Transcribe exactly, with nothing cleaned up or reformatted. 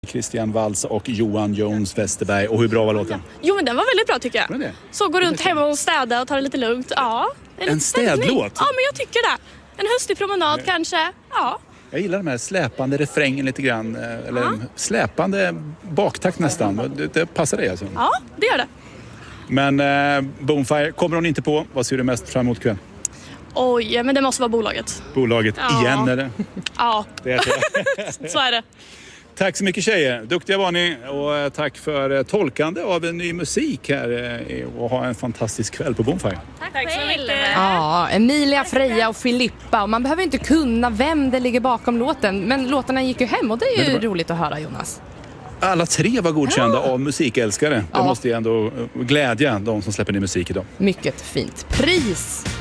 Christian Walls och Johan Jones Westerberg. Och hur bra var låten? Jo, men den var väldigt bra tycker jag. Det? Så gå runt hemma och städa och ta det lite lugnt. Ja. En, en städlåt? Ja, men jag tycker det. En höstig promenad Nej. kanske. Ja. Jag gillar de här släpande refrängen lite grann. Eller ja. släpande baktakt nästan. Det, det passar dig alltså? Ja, det gör det. Men eh, Bonfire kommer hon inte på. Vad ser du mest fram emot kväll? Oj, men det måste vara bolaget. Bolaget ja. igen eller? Ja, det är det. Så är det. Tack så mycket tjejer. Duktiga var ni. Och tack för tolkande av en ny musik här. Och ha en fantastisk kväll på Bonfire. Tack, tack så mycket. Ja, Emilia, Freja och Filippa. Och man behöver inte kunna vem det ligger bakom låten. Men låtarna gick ju hem och det är ju var... roligt att höra, Jonas. Alla tre var godkända ja. av musikälskare. Det ja. måste ju ändå glädja de som släpper ny musik idag. Mycket fint. Pris